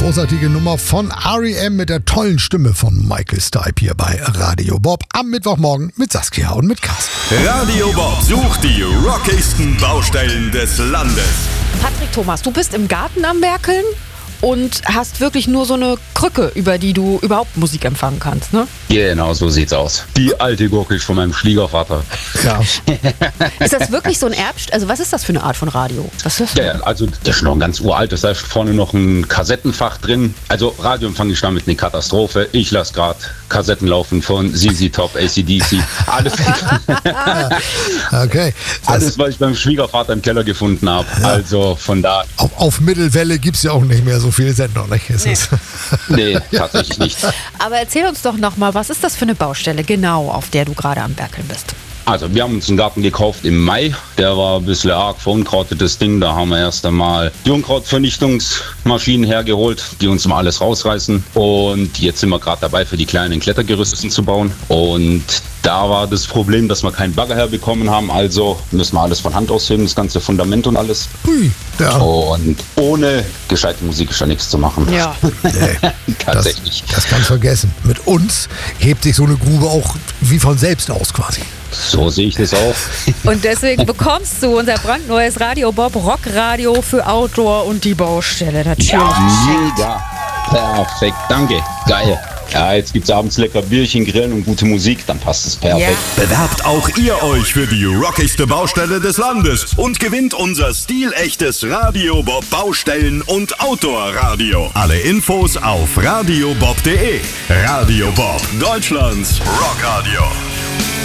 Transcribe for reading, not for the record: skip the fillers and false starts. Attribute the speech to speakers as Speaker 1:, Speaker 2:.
Speaker 1: Großartige Nummer von R.E.M. mit der tollen Stimme von Michael Stipe hier bei Radio Bob am Mittwochmorgen mit Saskia und mit Carsten.
Speaker 2: Radio Bob sucht die rockigsten Baustellen des Landes.
Speaker 3: Patrick Thomas, du bist im Garten am Werkeln und hast wirklich nur so eine Krücke, über die du überhaupt Musik empfangen kannst, ne?
Speaker 4: Genau, so sieht's aus. Die alte Gurke von meinem Schwiegervater.
Speaker 1: Ja.
Speaker 3: Ist das wirklich so ein also was ist das für eine Art von Radio? Was ist das?
Speaker 4: Ja, also das ist noch ein ganz uraltes, da ist vorne noch ein Kassettenfach drin. Also Radioempfang ist damit eine Katastrophe. Ich lasse gerade Kassetten laufen von ZZ Top, AC/DC. Alles,
Speaker 1: Okay.
Speaker 4: alles, was ich beim Schwiegervater im Keller gefunden habe. Ja. Also von da.
Speaker 1: Auf Mittelwelle gibt es ja auch nicht mehr so viel Sender, nicht?
Speaker 4: Nee, tatsächlich nicht.
Speaker 3: Aber erzähl uns doch nochmal, was ist das für eine Baustelle genau, auf der du gerade am Werkeln bist?
Speaker 4: Also wir haben uns einen Garten gekauft im Mai. Der war ein bisschen arg verunkrautetes Ding. Da haben wir erst einmal die Unkrautvernichtungsmaschinen hergeholt, die uns mal alles rausreißen. Und jetzt sind wir gerade dabei, für die kleinen Klettergerüste zu bauen. Und da war das Problem, dass wir keinen Bagger herbekommen haben. Also müssen wir alles von Hand ausheben, das ganze Fundament und alles.
Speaker 1: Hui, ja.
Speaker 4: Und ohne gescheite Musik ist ja nichts zu machen.
Speaker 3: Ja.
Speaker 1: Nee,
Speaker 4: Tatsächlich.
Speaker 1: Das kannst du vergessen. Mit uns hebt sich so eine Grube auch wie von selbst aus quasi.
Speaker 4: So sehe ich das auch.
Speaker 3: Und deswegen bekommst du unser brandneues Radio Bob Rockradio für Outdoor und die Baustelle. Natürlich.
Speaker 4: Mega. Perfekt. Danke. Geil. Ja, jetzt gibt's abends lecker Bierchen, Grillen und gute Musik, dann passt es perfekt.
Speaker 3: Ja.
Speaker 2: Bewerbt auch ihr euch für die rockigste Baustelle des Landes und gewinnt unser stilechtes Radio Bob Baustellen- und Outdoor-Radio. Alle Infos auf radiobob.de. Radio Bob, Deutschlands Rockradio.